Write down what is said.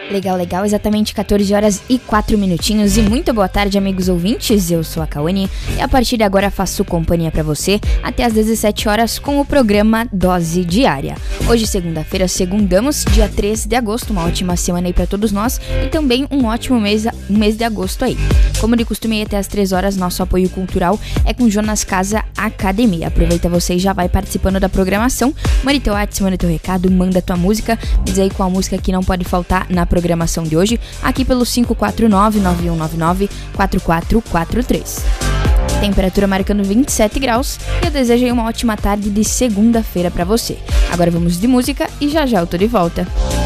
Legal, legal, exatamente 14 horas e 4 minutinhos e muito boa tarde, amigos ouvintes, eu sou a Cauane e a partir de agora faço companhia pra você até às 17 horas com o programa Dose Diária. Hoje, segunda-feira, segundamos, dia 13 de agosto, uma ótima semana aí pra todos nós e também um ótimo mês de agosto aí. Como de costume, até às 3 horas, nosso apoio cultural é com Jonas Casa Academia. Aproveita você e já vai participando da programação, manda teu WhatsApp, manda teu recado, manda tua música, diz aí qual a música que não pode faltar na programação de hoje, aqui pelo 549-9199-4443. Temperatura marcando 27 graus e eu desejo aí uma ótima tarde de segunda-feira pra você. Agora vamos de música e já já eu tô de volta.